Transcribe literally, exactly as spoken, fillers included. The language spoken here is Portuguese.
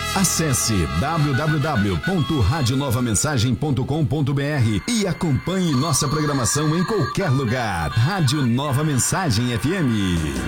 Acesse w w w ponto rádio nova mensagem ponto com ponto b r e acompanhe nossa programação em qualquer lugar. Rádio Nova Mensagem F M.